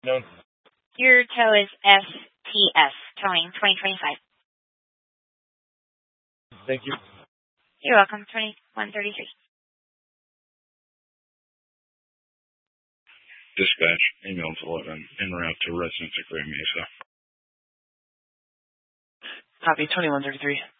No. Your tow is STS, towing 2025. Thank you. You're welcome, 2133. Dispatch, ambulance 11, en route to residence at Grand Mesa. Copy, 2133.